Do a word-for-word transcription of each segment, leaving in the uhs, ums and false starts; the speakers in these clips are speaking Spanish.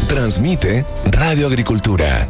Transmite Radio Agricultura.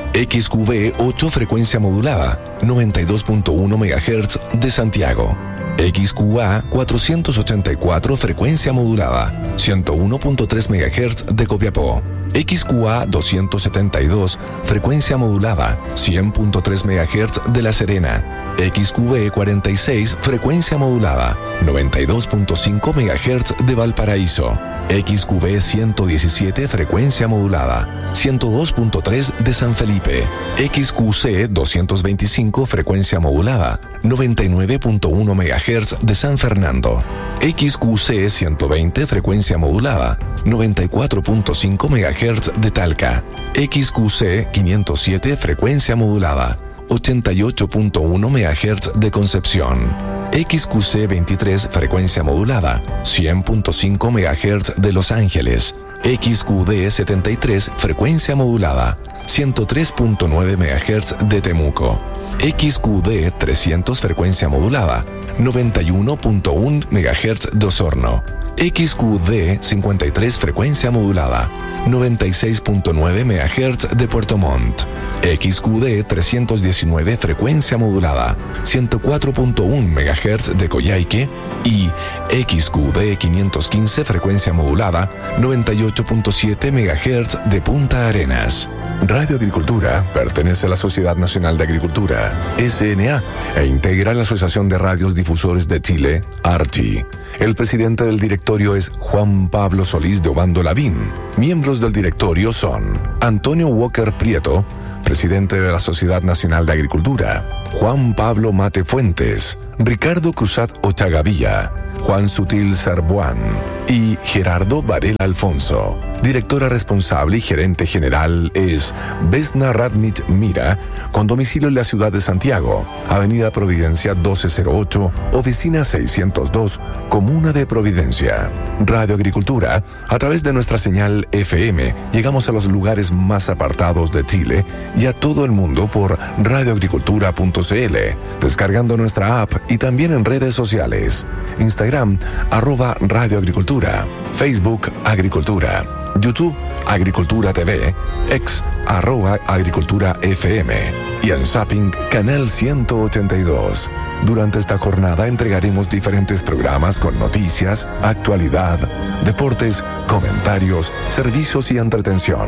X Q V ocho frecuencia modulada, noventa y dos punto uno megahertz de Santiago. X Q A cuatrocientos ochenta y cuatro frecuencia modulada, ciento uno punto tres megahertz de Copiapó. X Q A doscientos setenta y dos frecuencia modulada, cien punto tres megahertz de La Serena. X Q V cuarenta y seis frecuencia modulada, noventa y dos punto cinco megahertz de Valparaíso. X Q V ciento diecisiete frecuencia modulada, ciento dos punto tres de San Felipe. X Q C doscientos veinticinco frecuencia modulada, noventa y nueve punto uno megahertz de San Fernando. X Q C ciento veinte frecuencia modulada, noventa y cuatro punto cinco megahertz de Talca. X Q C quinientos siete frecuencia modulada, ochenta y ocho punto uno megahertz de Concepción. X Q C veintitrés frecuencia modulada, cien punto cinco megahertz de Los Ángeles. X Q D setenta y tres frecuencia modulada, ciento tres punto nueve megahertz de Temuco. X Q D trescientos frecuencia modulada, noventa y uno punto uno megahertz de Osorno. X Q D cincuenta y tres frecuencia modulada, noventa y seis punto nueve megahertz de Puerto Montt. X Q D trescientos diecinueve frecuencia modulada, ciento cuatro punto uno megahertz de Coyhaique. Y X Q D quinientos quince frecuencia modulada, noventa y ocho punto siete megahertz de Punta Arenas. Radio Agricultura pertenece a la Sociedad Nacional de Agricultura, S N A, e integra la Asociación de Radios Difusores de Chile, ARCHI. El presidente del directorio es Juan Pablo Solís de Obando Lavín. Miembros del directorio son Antonio Walker Prieto, presidente de la Sociedad Nacional de Agricultura; Juan Pablo Mate Fuentes; Ricardo Cruzat Ochagavía; Juan Sutil Sarbuán y Gerardo Varela Alfonso. Directora responsable y gerente general es Vesna Radnich Mira, con domicilio en la ciudad de Santiago, Avenida Providencia doce cero ocho, Oficina seiscientos dos, Comuna de Providencia. Radio Agricultura, a través de nuestra señal F M, llegamos a los lugares más apartados de Chile y a todo el mundo por radioagricultura punto c l, descargando nuestra app y también en redes sociales. Instagram, arroba Radio Agricultura; Facebook, Agricultura; YouTube, Agricultura T V; X, arroba Agricultura F M; y en Zapping, Canal ciento ochenta y dos. Durante esta jornada entregaremos diferentes programas con noticias, actualidad, deportes, comentarios, servicios y entretención.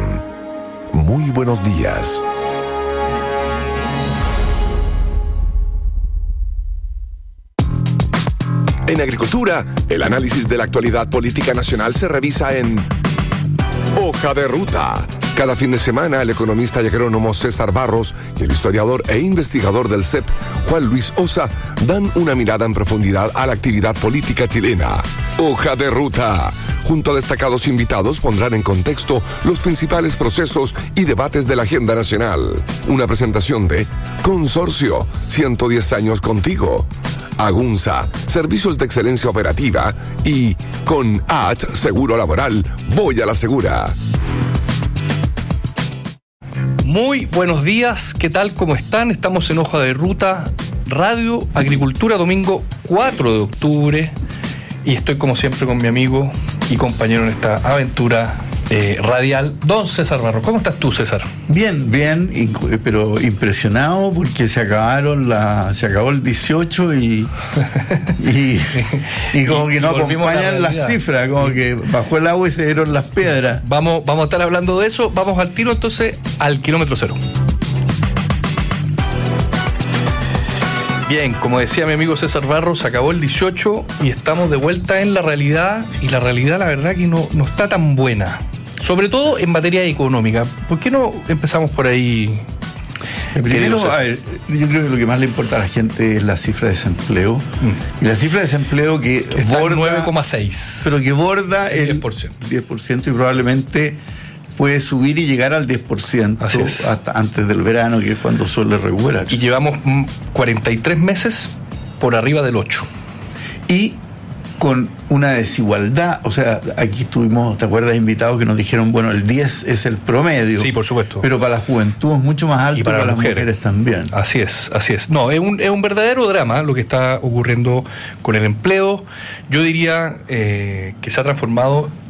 Muy buenos días. En Agricultura, el análisis de la actualidad política nacional se revisa en Hoja de Ruta. Cada fin de semana, el economista y agrónomo César Barros y el historiador e investigador del C E P, Juan Luis Osa, dan una mirada en profundidad a la actividad política chilena. Hoja de Ruta. Junto a destacados invitados pondrán en contexto los principales procesos y debates de la agenda nacional. Una presentación de Consorcio, ciento diez años contigo; Agunza, servicios de excelencia operativa; y con H, Seguro Laboral, voy a la segura. Muy buenos días, ¿qué tal? ¿Cómo están? Estamos en Hoja de Ruta, Radio Agricultura, domingo cuatro de octubre, y estoy como siempre con mi amigo y compañero en esta aventura eh, radial, don César Barros. ¿Cómo estás tú, César? Bien, bien, inc- pero impresionado porque se acabaron la, se acabó el dieciocho y y, y como que no acompañan las cifras, como que bajó el agua y se dieron las piedras. Vamos, vamos a estar hablando de eso. Vamos al tiro entonces al kilómetro cero. Bien, como decía mi amigo César Barros, se acabó el dieciocho y estamos de vuelta en la realidad, y la realidad la verdad que no, no está tan buena, sobre todo en materia económica. ¿Por qué no empezamos por ahí? Primero, a ver, yo creo que lo que más le importa a la gente es la cifra de desempleo. Mm. Y la cifra de desempleo que está borda nueve coma seis. Pero que borda el diez por ciento. diez por ciento y probablemente puede subir y llegar al diez por ciento hasta antes del verano, que es cuando suele regular. Y llevamos cuarenta y tres meses por arriba del ocho. Y con una desigualdad, o sea, aquí tuvimos, ¿te acuerdas?, invitados que nos dijeron, bueno, el diez es el promedio. Sí, por supuesto. Pero para la juventud es mucho más alto, y para, para las mujeres. mujeres también. Así es, así es. No, es un, es un verdadero drama lo que está ocurriendo con el empleo. Yo diría eh, que se ha transformado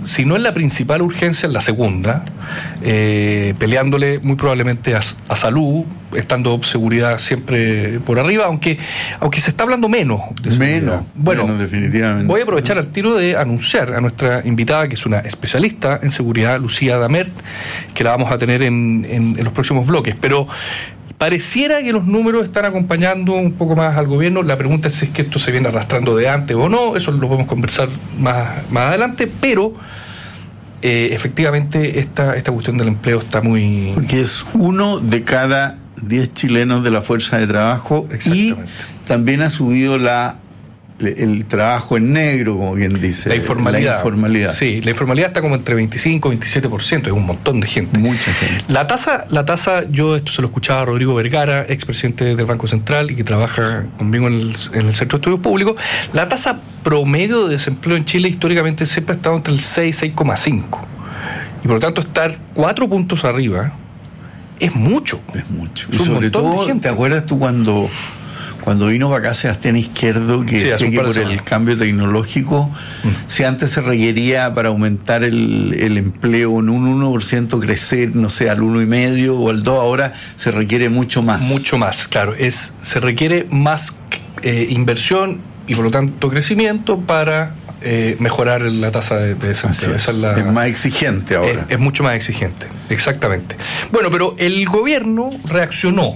si no es la principal urgencia, es la segunda, eh, peleándole muy probablemente a, a salud, estando seguridad siempre por arriba, aunque aunque se está hablando menos de seguridad. Menos, bueno, menos definitivamente. Voy a aprovechar al tiro de anunciar a nuestra invitada, que es una especialista en seguridad, Lucía Damert, que la vamos a tener en, en, en los próximos bloques, pero pareciera que los números están acompañando un poco más al gobierno. La pregunta es si es que esto se viene arrastrando de antes o no, eso lo podemos conversar más, más adelante, pero eh, efectivamente esta, esta cuestión del empleo está muy... Porque es uno de cada diez chilenos de la fuerza de trabajo y también ha subido la el trabajo en negro, como quien dice. La informalidad. La informalidad. Sí, la informalidad está como entre veinticinco y veintisiete por ciento, es un montón de gente. Mucha gente. La tasa, la tasa, yo esto se lo escuchaba a Rodrigo Vergara, expresidente del Banco Central y que trabaja conmigo en el, en el Centro de Estudios Públicos, la tasa promedio de desempleo en Chile históricamente siempre ha estado entre el seis y seis coma cinco. Y por lo tanto estar cuatro puntos arriba es mucho. Es mucho. Es y sobre todo, ¿te acuerdas tú cuando... Cuando vino para acá Sebastián Izquierdo, que sí, decía que por el semana. cambio tecnológico, mm. si antes se requería para aumentar el, el empleo en un uno por ciento crecer, no sé, al uno coma cinco o al dos, ahora se requiere mucho más. Mucho más, claro. Es, se requiere más eh, inversión y por lo tanto crecimiento para eh, mejorar la tasa de, de desempleo. Es. Esa es, la, es más exigente ahora. Es, es mucho más exigente, exactamente. Bueno, pero el gobierno reaccionó.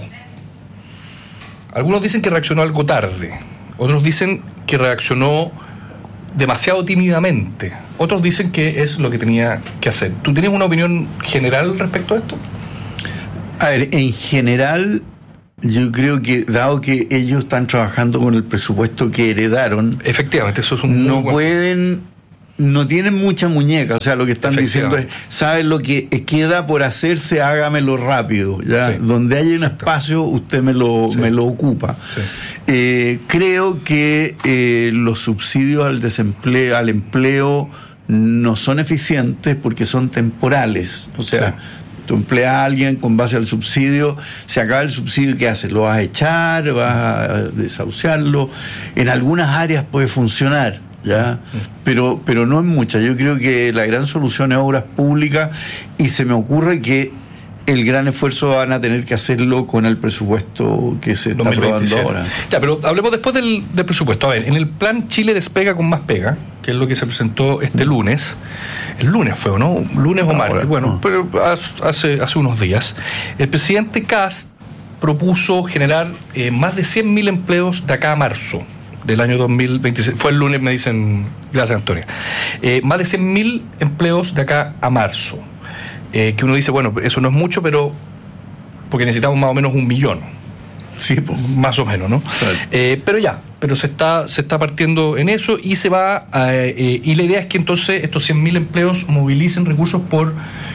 Algunos dicen que reaccionó algo tarde, otros dicen que reaccionó demasiado tímidamente, otros dicen que es lo que tenía que hacer. ¿Tú tienes una opinión general respecto a esto? A ver, en general, yo creo que dado que ellos están trabajando con el presupuesto que heredaron, efectivamente, eso es un no pueden... No tienen mucha muñeca, o sea, lo que están diciendo es, ¿sabes lo que queda por hacerse? Hágamelo rápido, ¿ya? Sí. Donde haya un espacio, usted me lo, sí. me lo ocupa. Sí. Eh, creo que eh, los subsidios al desempleo, al empleo, no son eficientes porque son temporales. O sea, sí. tú empleas a alguien con base al subsidio, se acaba el subsidio, ¿qué haces? ¿Lo vas a echar? ¿Vas a desahuciarlo? En algunas áreas puede funcionar, ¿ya? Pero, pero no en muchas. Yo creo que la gran solución es obras públicas y se me ocurre que el gran esfuerzo van a tener que hacerlo con el presupuesto que se está aprobando ahora. Ya, pero hablemos después del, del presupuesto. A ver, en el plan Chile despega con más pega, que es lo que se presentó este lunes. El lunes fue, ¿no? Lunes o martes. Ahora, bueno, no. pero hace, hace unos días. El presidente Kast propuso generar eh, más de cien mil empleos de acá a marzo del año dos mil veintiséis. Fue el lunes, me dicen, gracias Antonia. Eh, más de cien mil empleos de acá a marzo. Eh, que uno dice, bueno, eso no es mucho, pero porque necesitamos más o menos un millón. Sí, pues. Más o menos, ¿no? Claro. Eh, pero ya, pero se está, se está partiendo en eso y se va a, eh, y la idea es que entonces estos cien mil empleos movilicen recursos por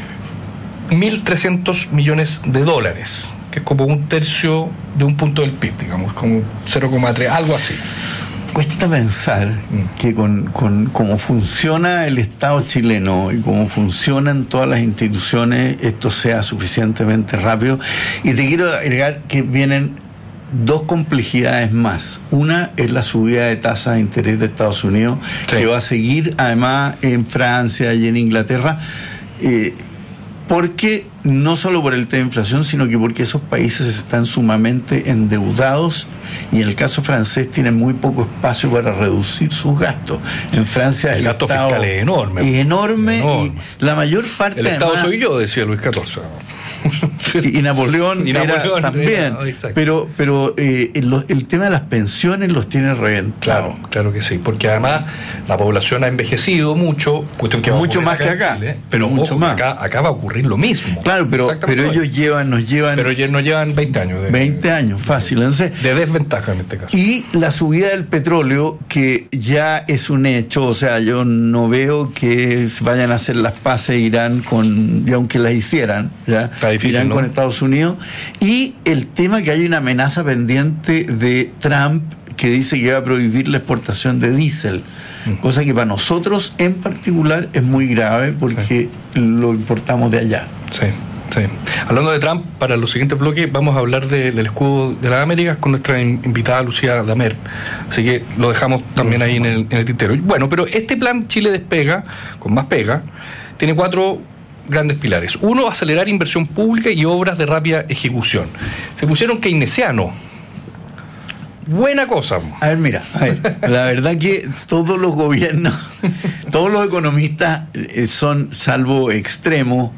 mil trescientos millones de dólares, que es como un tercio de un punto del P I B, digamos, como cero coma tres, algo así. Cuesta pensar mm. que con, con cómo funciona el Estado chileno y cómo funcionan todas las instituciones, esto sea suficientemente rápido. Y te quiero agregar que vienen dos complejidades más. Una es la subida de tasas de interés de Estados Unidos, sí. que va a seguir además en Francia y en Inglaterra, eh, porque no solo por el tema de inflación, sino que porque esos países están sumamente endeudados y en el caso francés tienen muy poco espacio para reducir sus gastos. En Francia el, el gasto Estado fiscal es enorme. Es enorme, enorme. Y la mayor parte... El Estado además, soy yo, decía Luis catorce. Y, y Napoleón, y Napoleón era también, era, pero pero eh, el, el tema de las pensiones los tiene reventados. Claro, claro que sí, porque además la población ha envejecido mucho, cuestión que va mucho más que acá, Chile, pero mucho ojo, más. Acá, acá va a ocurrir lo mismo. Claro, pero pero ellos llevan, nos llevan, pero ellos nos llevan veinte años, de, veinte años, fácil, de, entonces, de desventaja en este caso. Y la subida del petróleo, que ya es un hecho, o sea, yo no veo que vayan a hacer las paces Irán con, y aunque las hicieran, ya está difícil, Irán ¿no? con Estados Unidos, y el tema que hay una amenaza pendiente de Trump que dice que va a prohibir la exportación de diésel, mm. cosa que para nosotros en particular es muy grave porque sí. lo importamos de allá. Sí. Sí. Hablando de Trump, para los siguientes bloques vamos a hablar de, del escudo de las Américas con nuestra invitada Lucía Damer. Así que lo dejamos también ahí en el, en el tintero. Bueno, pero este plan Chile Despega, con más pega, tiene cuatro grandes pilares. Uno, acelerar inversión pública y obras de rápida ejecución. Se pusieron keynesianos. Buena cosa. A ver, mira, a ver, la verdad que todos los gobiernos, todos los economistas son, salvo extremos,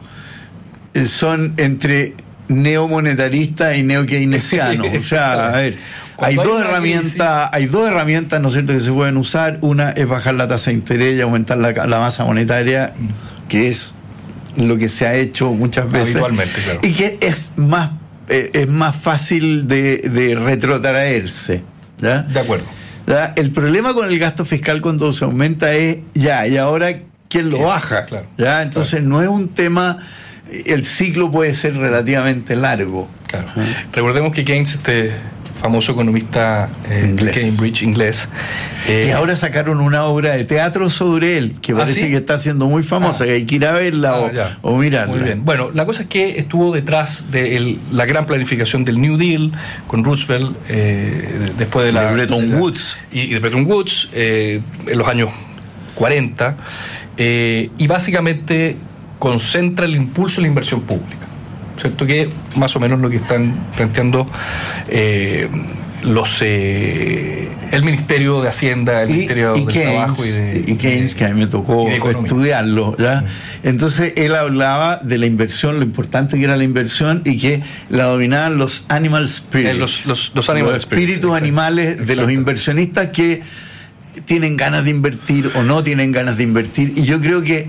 son entre neomonetaristas y neokeynesianos. O sea, a ver, hay dos herramientas, hay dos herramientas, ¿no es cierto?, que se pueden usar. Una es bajar la tasa de interés y aumentar la, la masa monetaria, que es lo que se ha hecho muchas veces. Habitualmente, claro. Y que es más eh, es más fácil de, de retrotraerse. ¿Ya? De acuerdo. ¿Ya? El problema con el gasto fiscal cuando se aumenta es, ya, y ahora ¿quién lo baja? Claro, ¿ya? Entonces claro. No es un tema, el ciclo puede ser relativamente largo. Claro. ¿Ah? Recordemos que Keynes, este famoso economista eh, inglés. Cambridge, inglés. Eh, y ahora sacaron una obra de teatro sobre él, que parece ¿Ah, sí? que está siendo muy famosa, ah. que hay que ir a verla ah, o, o mirarla. Muy bien. Bueno, la cosa es que estuvo detrás de el, la gran planificación del New Deal con Roosevelt, eh, después de la... De Bretton de la, Woods. Y, y de Bretton Woods, eh, en los años cuarenta, eh, y básicamente concentra el impulso en la inversión pública. ¿Cierto? Que más o menos lo que están planteando eh, los eh, el Ministerio de Hacienda, el y, Ministerio y del Keynes, Trabajo y de y Keynes, que a mí me tocó estudiarlo, ¿ya? Mm. Entonces él hablaba de la inversión, lo importante que era la inversión y que la dominaban los animal spirits, eh, los, los, los, animal los spirits, espíritus exacto, animales de exacto. los inversionistas que tienen ganas de invertir o no tienen ganas de invertir, y yo creo que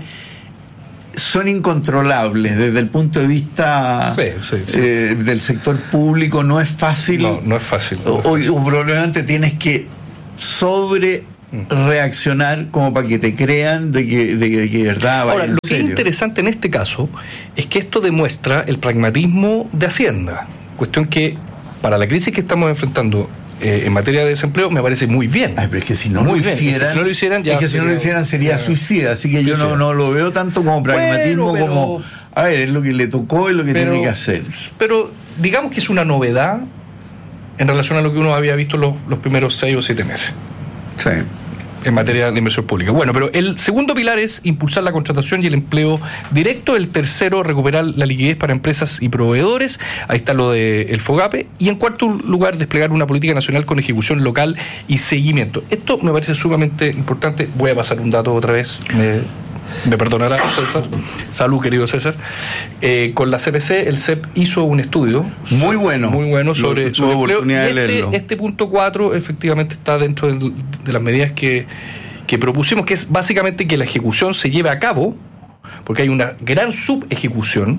son incontrolables desde el punto de vista sí, sí, sí, eh, sí. del sector público. No es fácil. No, no es fácil. No o, es fácil. o, o probablemente tienes que sobre reaccionar como para que te crean de que de, de que de verdad. Ahora, lo que es interesante en este caso es que esto demuestra el pragmatismo de Hacienda. Cuestión que para la crisis que estamos enfrentando Eh, en materia de desempleo me parece muy bien. Ay, pero es que si no lo hicieran, es que si no lo hicieran, ya es que si no lo hicieran sería ya, suicida, así que yo no, no lo veo tanto como pragmatismo, bueno, pero, como a ver, es lo que le tocó y lo que pero, tiene que hacer. Pero digamos que es una novedad en relación a lo que uno había visto los, los primeros seis o siete meses. Sí. En materia de inversión pública. Bueno, pero el segundo pilar es impulsar la contratación y el empleo directo. El tercero, recuperar la liquidez para empresas y proveedores. Ahí está lo del FOGAPE. Y en cuarto lugar, desplegar una política nacional con ejecución local y seguimiento. Esto me parece sumamente importante. Voy a pasar un dato otra vez. Me, me perdonará César. Salud, querido César. Eh, con la C P C, el C E P hizo un estudio muy bueno, muy bueno sobre, sobre empleo. Y este, este punto cuatro efectivamente está dentro de, de las medidas que, que propusimos, que es básicamente que la ejecución se lleve a cabo, porque hay una gran subejecución,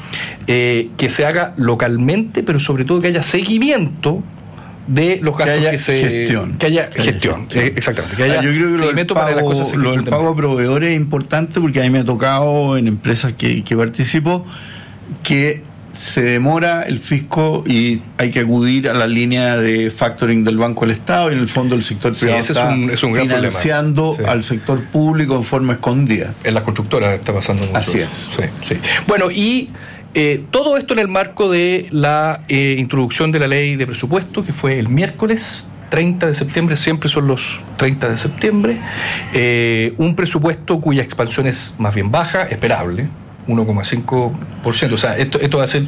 eh, que se haga localmente, pero sobre todo que haya seguimiento de los gastos que, haya que se gestión. que haya que gestión, haya gestión. Eh, exactamente, que haya ah, yo creo que seguimiento pago, para que las cosas se lo del pago a proveedores es importante, porque a mí me ha tocado en empresas que, que participo que se demora el fisco y hay que acudir a la línea de factoring del Banco del Estado, y en el fondo el sector sí, privado ese está es un, es un gran financiando sí. al sector público en forma escondida. En las constructoras está pasando mucho. Así eso. es. Sí, sí. Bueno, y Eh, todo esto en el marco de la eh, introducción de la ley de presupuesto, que fue el miércoles treinta de septiembre, siempre son los treinta de septiembre, eh, un presupuesto cuya expansión es más bien baja, esperable, uno coma cinco por ciento, o sea, esto, esto va a ser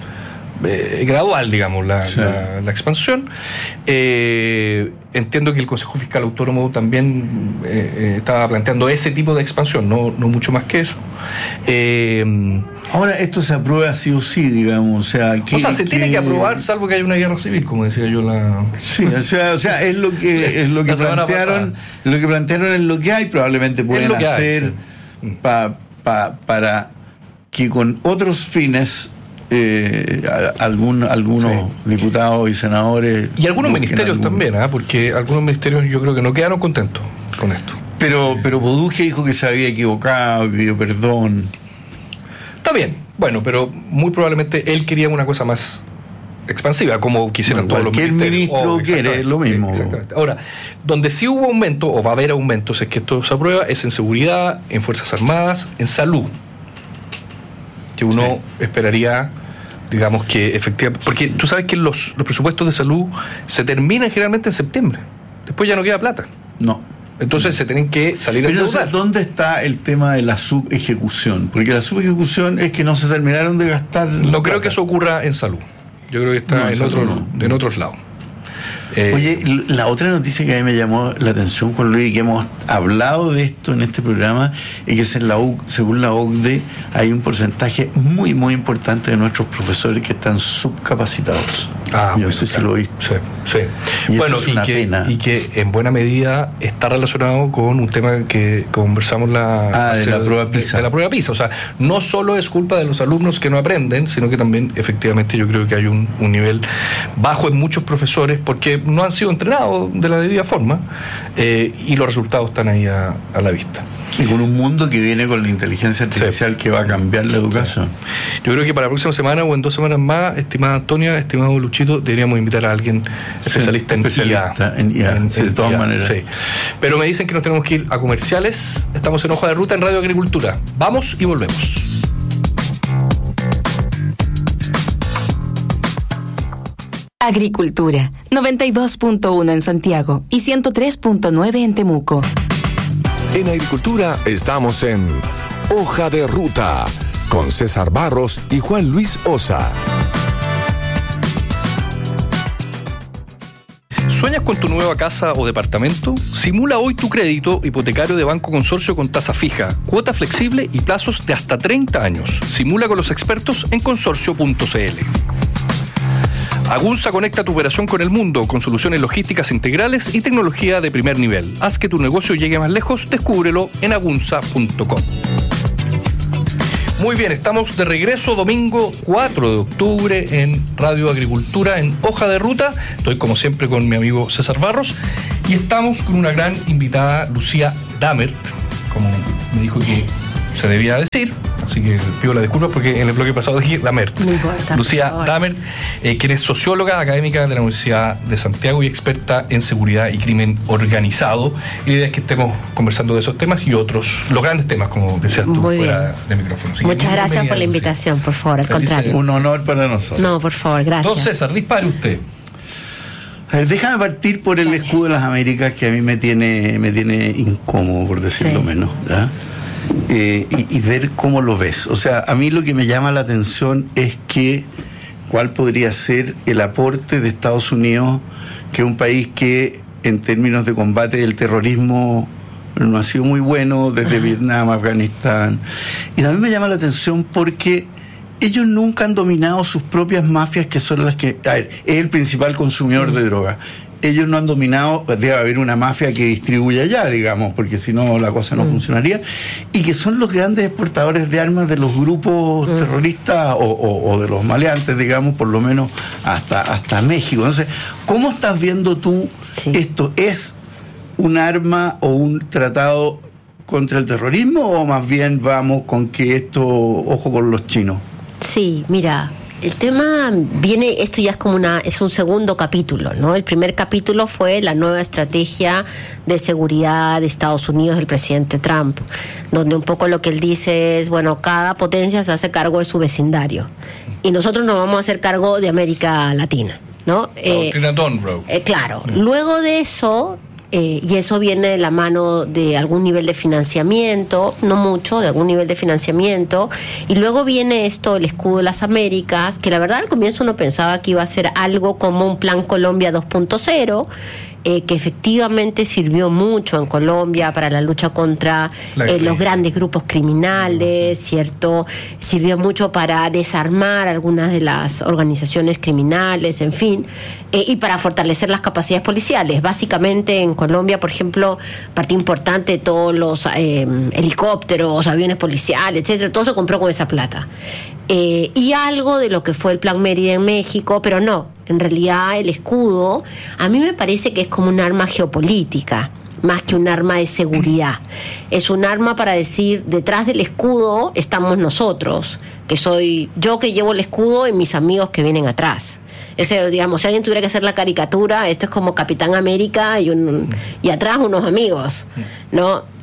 eh, gradual, digamos, la, sí. la, la expansión. Eh, entiendo que el Consejo Fiscal Autónomo también eh, eh, estaba planteando ese tipo de expansión, no, no mucho más que eso. Eh, Ahora, esto se aprueba sí o sí, digamos, o sea... Que, o sea, se que... tiene que aprobar salvo que haya una guerra civil, como decía yo la... Sí, o sea, o sea es lo que es lo que plantearon, lo que plantearon es lo que hay, probablemente pueden hacer sí. pa, pa, para que con otros fines eh, algún, algunos sí. diputados y senadores... Y algunos ministerios algún... también, ¿eh? Porque algunos ministerios yo creo que no quedaron contentos con esto. Pero, pero Boduje dijo que se había equivocado, pidió perdón. Está bien, bueno, pero muy probablemente él quería una cosa más expansiva, como quisieran bueno, todos los ministerios. Cualquier ministro oh, quiere lo mismo. Exactamente. Ahora, donde sí hubo aumento, o va a haber aumentos, es que esto se aprueba, es en seguridad, en Fuerzas Armadas, en salud. que uno sí. esperaría, digamos, que efectivamente, porque tú sabes que los, los presupuestos de salud se terminan generalmente en septiembre, después ya no queda plata. No. Entonces se tienen que salir a endeudar. Pero ¿dónde está el tema de la subejecución? Porque la subejecución es que no se terminaron de gastar. No creo que eso ocurra en salud. Yo creo que está no, en, otro, no. en otros lados. Eh, Oye, la otra noticia que a mí me llamó la atención, Juan Luis, y que hemos hablado de esto en este programa, es que en la U, según la O C D E hay un porcentaje muy, muy importante de nuestros profesores que están subcapacitados. Ah, Yo no sé claro. si lo viste. Sí, sí. Y bueno, eso es una y, que, pena. y que en buena medida está relacionado con un tema que conversamos la, ah, de, la prueba PISA. De, de la prueba PISA. O sea, no solo es culpa de los alumnos que no aprenden, sino que también efectivamente yo creo que hay un, un nivel bajo en muchos profesores porque no han sido entrenados de la debida forma eh, y los resultados están ahí a, a la vista. Y con un mundo que viene con la inteligencia artificial sí. que va a cambiar la educación. Sí. Yo creo que para la próxima semana o en dos semanas más, estimada Antonia, estimado Luchito, deberíamos invitar a alguien especialista, sí, en especialista I A. En I A, en, sí, de todas I A, maneras. Sí. Pero me dicen que nos tenemos que ir a comerciales. Estamos en Hoja de Ruta en Radio Agricultura. Vamos y volvemos. Agricultura, noventa y dos punto uno en Santiago y ciento tres punto nueve en Temuco. En Agricultura estamos en Hoja de Ruta con César Barros y Juan Luis Osa. ¿Sueñas con tu nueva casa o departamento? Simula hoy tu crédito hipotecario de Banco Consorcio con tasa fija, cuota flexible y plazos de hasta treinta años. Simula con los expertos en consorcio punto c l. Agunza conecta tu operación con el mundo con soluciones logísticas integrales y tecnología de primer nivel. Haz que tu negocio llegue más lejos, descúbrelo en agunza punto com. Muy bien, estamos de regreso domingo cuatro de octubre en Radio Agricultura en Hoja de Ruta. Estoy como siempre con mi amigo César Barros y estamos con una gran invitada, Lucía Damert, como me dijo que se debía decir. Así que pido la disculpa porque en el bloque pasado dije Damert. No importa, Lucía Damert, eh, que es socióloga académica de la Universidad de Santiago y experta en seguridad y crimen organizado. Y la idea es que estemos conversando de esos temas y otros, los grandes temas, como decías tú, muy fuera bien. de micrófono. Así Muchas gracias por la invitación, por favor, al Feliz contrario. Un honor para nosotros. No, por favor, gracias. Don César, dispare usted. A ver, déjame partir por el escudo de las Américas que a mí me tiene, me tiene incómodo, por decirlo Sí. menos, ¿ya? Eh, y, y ver cómo lo ves. O sea, a mí lo que me llama la atención es que cuál podría ser el aporte de Estados Unidos, que es un país que en términos de combate del terrorismo no ha sido muy bueno desde Vietnam, Afganistán. Y también me llama la atención porque ellos nunca han dominado sus propias mafias, que son las que... A ver, es el principal consumidor de droga. Ellos no han dominado, debe haber una mafia que distribuye allá, digamos, porque si no la cosa no mm. funcionaría, y que son los grandes exportadores de armas de los grupos mm. terroristas o, o, o de los maleantes, digamos, por lo menos hasta, hasta México. Entonces, ¿cómo estás viendo tú sí. esto? ¿Es un arma o un tratado contra el terrorismo o más bien vamos con que esto, ojo con los chinos? Sí, mira... El tema viene, esto ya es como una, es un segundo capítulo, ¿no? El primer capítulo fue la nueva estrategia de seguridad de Estados Unidos del presidente Trump, donde un poco lo que él dice es, bueno, cada potencia se hace cargo de su vecindario y nosotros nos vamos a hacer cargo de América Latina, ¿no? Eh, eh, claro, mm. luego de eso... Eh, y eso viene de la mano de algún nivel de financiamiento, no mucho, de algún nivel de financiamiento, y luego viene esto, el escudo de las Américas, que la verdad al comienzo uno pensaba que iba a ser algo como un plan Colombia dos punto cero, eh, que efectivamente sirvió mucho en Colombia para la lucha contra eh, los grandes grupos criminales, ¿cierto? Sirvió mucho para desarmar algunas de las organizaciones criminales, en fin, eh, y para fortalecer las capacidades policiales. Básicamente en Colombia, por ejemplo, parte importante de todos los eh, helicópteros, aviones policiales, etcétera, todo se compró con esa plata. Eh, y algo de lo que fue el Plan Mérida en México, pero no, en realidad el escudo a mí me parece que es como un arma geopolítica más que un arma de seguridad. Es un arma para decir, detrás del escudo estamos nosotros, que soy yo que llevo el escudo y mis amigos que vienen atrás. Ese, digamos, si alguien tuviera que hacer la caricatura, esto es como Capitán América y, un, y atrás unos amigos, ¿no?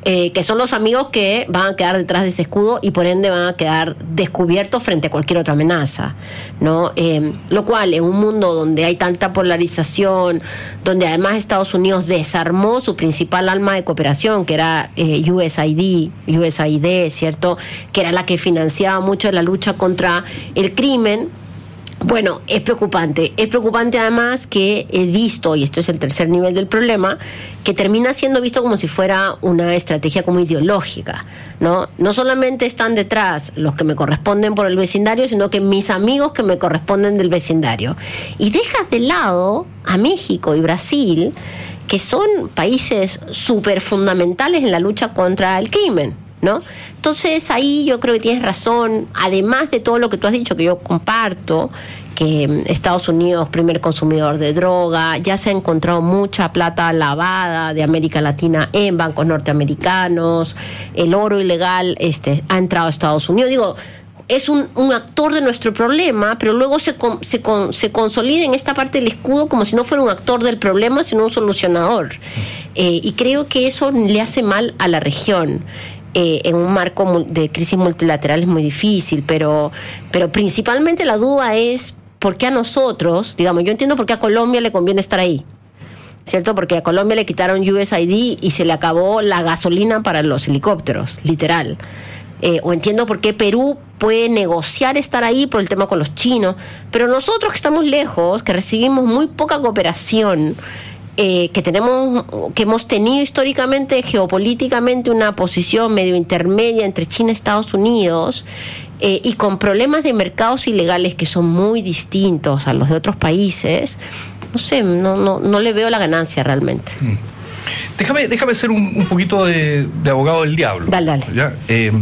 eh, que son los amigos que van a quedar detrás de ese escudo y por ende van a quedar descubiertos frente a cualquier otra amenaza, ¿no? Eh, lo cual, en un mundo donde hay tanta polarización, donde además Estados Unidos desarmó su principal alma de cooperación, que era eh, U S A I D, U S A I D, ¿cierto?, que era la que financiaba mucho la lucha contra el crimen. Bueno, es preocupante. Es preocupante además que es visto, y esto es el tercer nivel del problema, que termina siendo visto como si fuera una estrategia como ideológica, ¿no? No solamente están detrás los que me corresponden por el vecindario, sino que mis amigos que me corresponden del vecindario. Y dejas de lado a México y Brasil, que son países súper fundamentales en la lucha contra el crimen, ¿no? Entonces ahí yo creo que tienes razón, además de todo lo que tú has dicho, que yo comparto, que Estados Unidos, primer consumidor de droga, ya se ha encontrado mucha plata lavada de América Latina en bancos norteamericanos, el oro ilegal este, ha entrado a Estados Unidos. Digo, es un, un actor de nuestro problema, pero luego se, se, se consolida en esta parte del escudo como si no fuera un actor del problema, sino un solucionador. Eh, y creo que eso le hace mal a la región. Eh, en un marco de crisis multilateral es muy difícil, pero, pero principalmente la duda es por qué a nosotros, digamos, yo entiendo por qué a Colombia le conviene estar ahí, ¿cierto? Porque a Colombia le quitaron U S A I D y se le acabó la gasolina para los helicópteros, literal. Eh, o entiendo por qué Perú puede negociar estar ahí por el tema con los chinos, pero nosotros que estamos lejos, que recibimos muy poca cooperación, Eh, que tenemos, que hemos tenido históricamente, geopolíticamente, una posición medio intermedia entre China y Estados Unidos, eh, y con problemas de mercados ilegales que son muy distintos a los de otros países, no sé, no, no, no le veo la ganancia realmente. Mm. Déjame, déjame ser un, un poquito de, de abogado del diablo. Dale, dale. ¿Ya? Eh,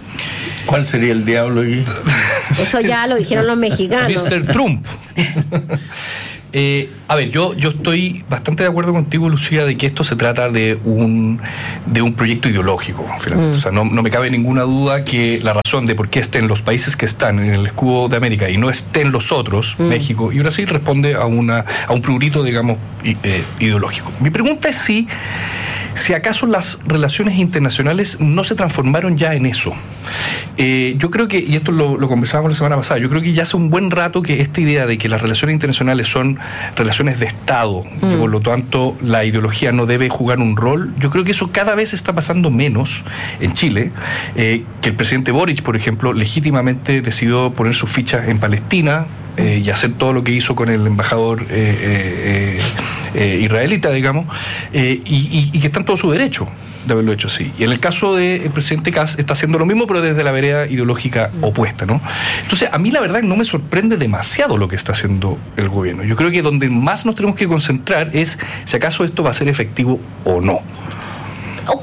¿Cuál sería el diablo aquí? Eso ya lo dijeron los mexicanos. mister Trump. Eh, a ver, yo, yo estoy bastante de acuerdo contigo, Lucía, de que esto se trata de un de un proyecto ideológico, finalmente. Mm. O sea, no, no me cabe ninguna duda que la razón de por qué estén los países que están en el escudo de América y no estén los otros, mm. México y Brasil, responde a una a un prurito, digamos, eh, ideológico. Mi pregunta es si si acaso las relaciones internacionales no se transformaron ya en eso. Eh, yo creo que, y esto lo, lo conversábamos la semana pasada, yo creo que ya hace un buen rato que esta idea de que las relaciones internacionales son relaciones de Estado, mm. y por lo tanto la ideología no debe jugar un rol, yo creo que eso cada vez está pasando menos en Chile, eh, que el presidente Boric, por ejemplo, legítimamente decidió poner sus fichas en Palestina, Eh, y hacer todo lo que hizo con el embajador eh, eh, eh, israelita, digamos, eh, y, y, y que está en todo su derecho de haberlo hecho así. Y en el caso del presidente Kast está haciendo lo mismo, pero desde la vereda ideológica opuesta, ¿no? Entonces, a mí la verdad no me sorprende demasiado lo que está haciendo el gobierno. Yo creo que donde más nos tenemos que concentrar es si acaso esto va a ser efectivo o no. Ok,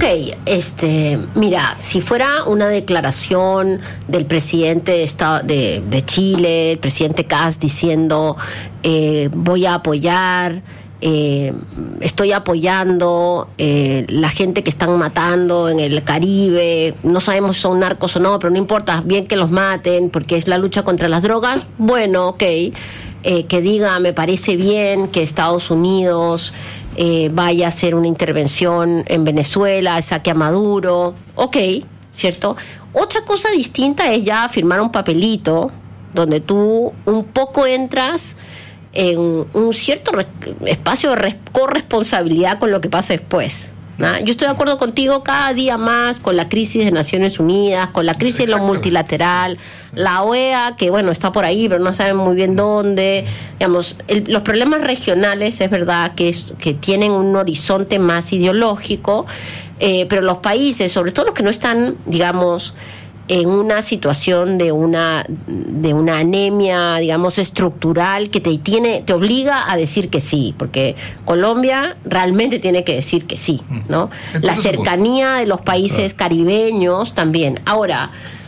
este, mira, si fuera una declaración del presidente de, Estado, de, de Chile, el presidente Kast diciendo eh, voy a apoyar, eh, estoy apoyando eh, la gente que están matando en el Caribe, no sabemos si son narcos o no, pero no importa, bien que los maten porque es la lucha contra las drogas, bueno, ok, eh, que diga me parece bien que Estados Unidos Eh, vaya a hacer una intervención en Venezuela, saque a Maduro, ok, ¿cierto? Otra cosa distinta es ya firmar un papelito donde tú un poco entras en un cierto re- espacio de res- corresponsabilidad con lo que pasa después, ¿no? Yo estoy de acuerdo contigo cada día más con la crisis de Naciones Unidas, con la crisis de lo multilateral, la O E A, que bueno, está por ahí, pero no saben muy bien dónde. Digamos, el, los problemas regionales es verdad que, es, que tienen un horizonte más ideológico, eh, pero los países, sobre todo los que no están, digamos, en una situación de una de una anemia, digamos, estructural que te tiene te obliga a decir que sí, porque Colombia realmente tiene que decir que sí, ¿no? Entonces, la cercanía de los países caribeños también. Ahora,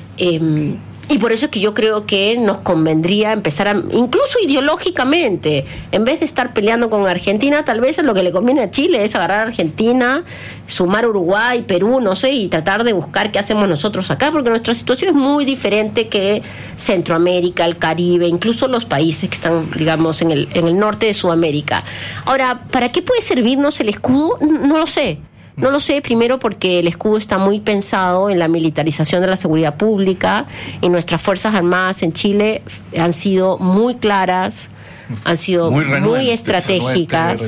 eh, y por eso es que yo creo que nos convendría empezar a, incluso ideológicamente, en vez de estar peleando con Argentina, tal vez lo que le conviene a Chile es agarrar a Argentina, sumar Uruguay, Perú, no sé, y tratar de buscar qué hacemos nosotros acá, porque nuestra situación es muy diferente que Centroamérica, el Caribe, incluso los países que están, digamos, en el, en el norte de Sudamérica. Ahora, ¿para qué puede servirnos el escudo? No lo sé. No lo sé, primero porque el escudo está muy pensado en la militarización de la seguridad pública y nuestras Fuerzas Armadas en Chile han sido muy claras, han sido muy, muy estratégicas.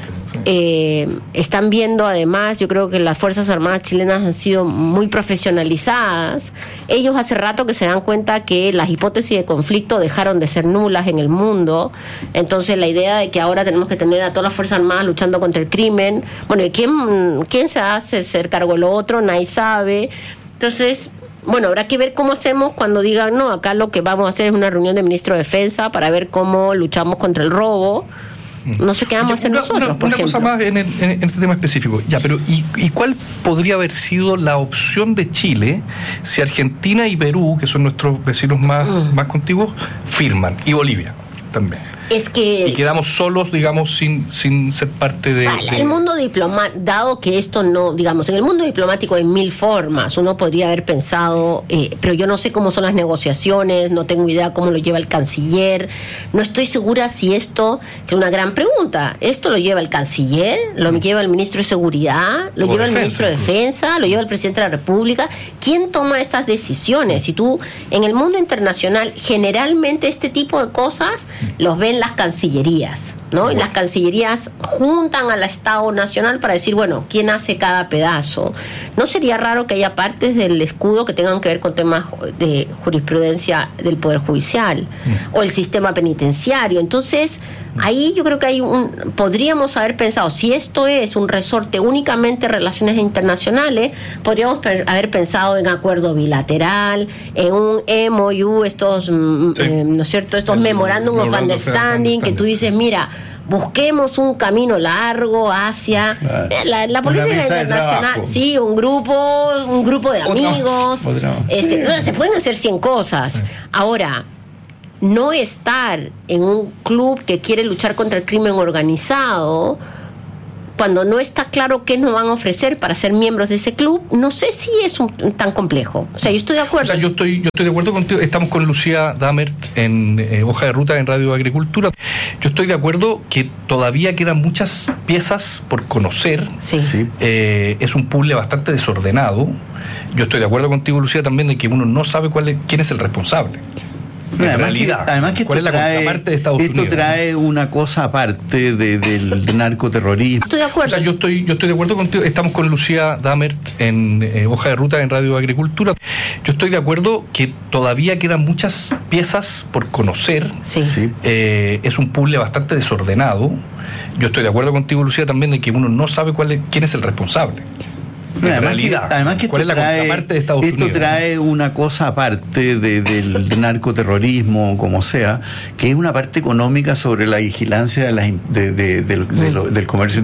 Eh, están viendo además, yo creo que las Fuerzas Armadas chilenas han sido muy profesionalizadas. Ellos hace rato que se dan cuenta que las hipótesis de conflicto dejaron de ser nulas en el mundo. Entonces la idea de que ahora tenemos que tener a todas las Fuerzas Armadas luchando contra el crimen, bueno, ¿y quién, quién se hace hacer cargo de lo otro? Nadie sabe. Entonces, bueno, habrá que ver cómo hacemos cuando digan, no, acá lo que vamos a hacer es una reunión de ministro de Defensa para ver cómo luchamos contra el robo. No sé qué vamos a hacer una, nosotros, una, por una ejemplo. cosa más en, el, en este tema específico. Ya, pero ¿y, ¿y cuál podría haber sido la opción de Chile si Argentina y Perú, que son nuestros vecinos más, mm. más contiguos, firman? Y Bolivia también. Es que... Y quedamos solos, digamos, sin, sin ser parte de... Vale, de... el mundo diplomático, dado que esto no, digamos, en el mundo diplomático hay mil formas, uno podría haber pensado, eh, pero yo no sé cómo son las negociaciones, no tengo idea cómo lo lleva el canciller, no estoy segura si esto, que es una gran pregunta, ¿esto lo lleva el canciller? ¿Lo mm. lleva el ministro de Seguridad? ¿Lo o lleva defensa, el ministro de Defensa? ¿Lo lleva el presidente de la República? ¿Quién toma estas decisiones? Si tú, en el mundo internacional, generalmente este tipo de cosas los ven las cancillerías, ¿no? Y las cancillerías juntan al Estado Nacional para decir, bueno, ¿quién hace cada pedazo? ¿No sería raro que haya partes del escudo que tengan que ver con temas de jurisprudencia del Poder Judicial mm. o el sistema penitenciario? Entonces, ahí yo creo que hay un... Podríamos haber pensado, si esto es un resorte únicamente de relaciones internacionales, podríamos per- haber pensado en acuerdo bilateral, en un M O U, estos, sí. eh, ¿no es cierto?, estos el, Memorandum of Understanding, que tú dices, mira, busquemos un camino largo hacia claro. la, la política internacional, sí, un grupo, un grupo de amigos, otra, otra. Este, sí. Se pueden hacer cien cosas. Sí. Ahora, no estar en un club que quiere luchar contra el crimen organizado, cuando no está claro qué nos van a ofrecer para ser miembros de ese club, no sé si es un, tan complejo. O sea, yo estoy de acuerdo. O sea, yo estoy, yo estoy de acuerdo contigo. Estamos con Lucía Dammert en eh, Hoja de Ruta en Radio Agricultura. Yo estoy de acuerdo que todavía quedan muchas piezas por conocer. Sí. sí. Eh, es un puzzle bastante desordenado. Yo estoy de acuerdo contigo, Lucía, también de que uno no sabe cuál es, quién es el responsable. En además realidad, que, además que ¿cuál esto es la trae, contraparte de Estados esto Unidos? Esto trae una cosa aparte de, del de narcoterrorismo. Estoy de acuerdo. O sea, yo estoy, yo estoy de acuerdo contigo. Estamos con Lucía Dammert en eh, Hoja de Ruta en Radio Agricultura. Yo estoy de acuerdo que todavía quedan muchas piezas por conocer. Sí. sí. Eh, es un puzzle bastante desordenado. Yo estoy de acuerdo contigo, Lucía, también de que uno no sabe cuál es, quién es el responsable. En además realidad, que, además que ¿cuál es la trae, contraparte de Estados esto Unidos? Esto trae una cosa aparte de, del de narcoterrorismo, como sea, que es una parte económica sobre la vigilancia de la, de, de, de, de, de lo, del comercio